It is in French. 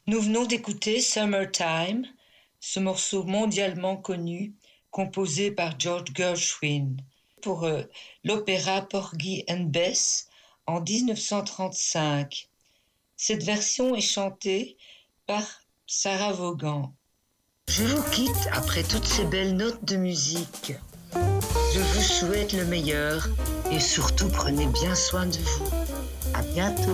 Nous venons d'écouter Summertime, ce morceau mondialement connu, composé par George Gershwin pour l'opéra Porgy and Bess en 1935. Cette version est chantée par Sarah Vaughan. Je vous quitte après toutes ces belles notes de musique. Je vous souhaite le meilleur et surtout prenez bien soin de vous. À bientôt.